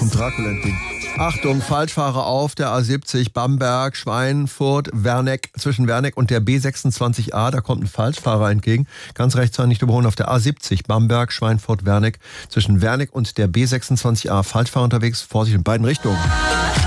kommt Dracula entgegen. Achtung, Falschfahrer auf der A70 Bamberg, Schweinfurt, Werneck, zwischen Werneck und der B26a, da kommt ein Falschfahrer entgegen. Ganz rechts nicht überholen auf der A70 Bamberg, Schweinfurt, Werneck, zwischen Werneck und der B26a, Falschfahrer unterwegs, Vorsicht in beiden Richtungen.